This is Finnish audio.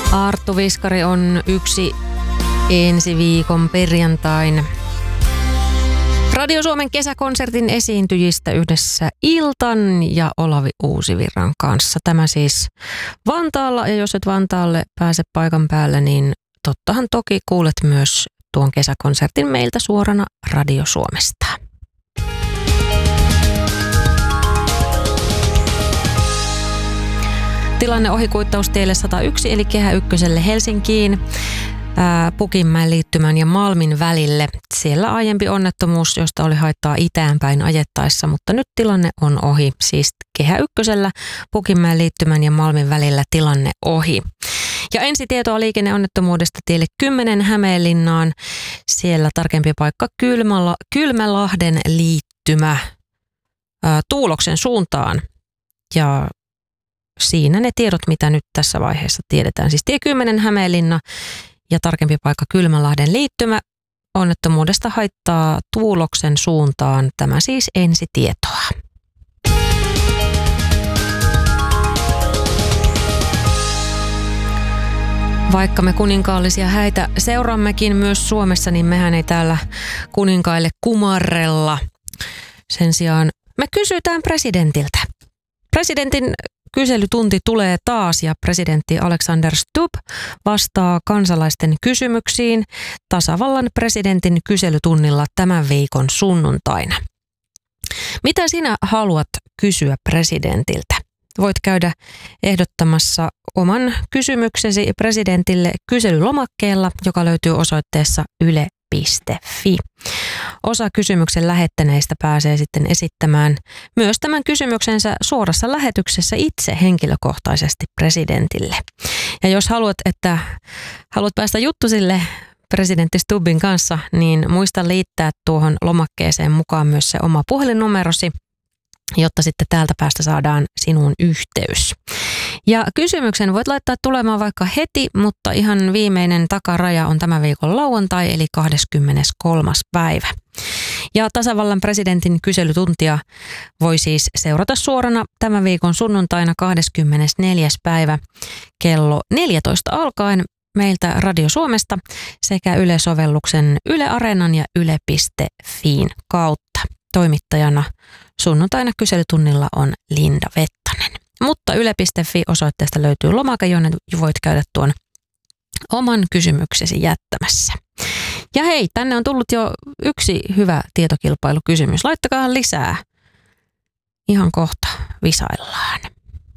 Arttu Viskari on yksi ensi viikon perjantain Radio Suomen kesäkonsertin esiintyjistä yhdessä Iltan ja Olavi Uusivirran kanssa. Tämä siis Vantaalla, ja jos et Vantaalle pääse paikan päälle, niin tottahan toki kuulet myös tuon kesäkonsertin meiltä suorana Radio Suomesta. Tilanne ohikuittaustielle 101 eli Kehä Ykköselle Helsinkiin, Pukinmäen liittymän ja Malmin välille. Siellä aiempi onnettomuus, josta oli haittaa itäänpäin ajettaessa, mutta nyt tilanne on ohi. Siis Kehä Ykkösellä Pukinmäen liittymän ja Malmin välillä tilanne ohi. Ja ensitietoa liikenneonnettomuudesta tielle 10 Hämeenlinnaan. Siellä tarkempi paikka Kylmälahden liittymä Tuuloksen suuntaan. Ja siinä ne tiedot, mitä nyt tässä vaiheessa tiedetään. Siis tie 10 Hämeenlinna ja tarkempi paikka Kylmälahden liittymä. Onnettomuudesta haittaa Tuuloksen suuntaan. Tämä siis ensitietoa. Vaikka me kuninkaallisia häitä seuraammekin myös Suomessa, niin mehän ei täällä kuninkaille kumarrella. Sen sijaan me kysytään presidentiltä. Presidentin kyselytunti tulee taas ja presidentti Alexander Stubb vastaa kansalaisten kysymyksiin tasavallan presidentin kyselytunnilla tämän viikon sunnuntaina. Mitä sinä haluat kysyä presidentiltä? Voit käydä ehdottamassa oman kysymyksesi presidentille kyselylomakkeella, joka löytyy osoitteessa yle.fi. Osa kysymyksen lähettäneistä pääsee sitten esittämään myös tämän kysymyksensä suorassa lähetyksessä itse henkilökohtaisesti presidentille. Ja jos haluat päästä juttusille presidentti Stubbin kanssa, niin muista liittää tuohon lomakkeeseen mukaan myös se oma puhelinnumerosi, jotta sitten täältä päästä saadaan sinuun yhteys. Ja kysymyksen voit laittaa tulemaan vaikka heti, mutta ihan viimeinen takaraja on tämän viikon lauantai, eli 23. päivä. Ja tasavallan presidentin kyselytuntia voi siis seurata suorana tämän viikon sunnuntaina 24. päivä kello 14 alkaen meiltä Radio Suomesta sekä Yle-sovelluksen Yle Areenan ja Yle.fiin kautta. Toimittajana sunnuntaina kyselytunnilla on Linda Vettanen. Mutta yle.fi-osoitteesta löytyy lomake, jonne voit käydä tuon oman kysymyksesi jättämässä. Ja hei, tänne on tullut jo yksi hyvä tietokilpailukysymys. Laittakaa lisää. Ihan kohta visaillaan.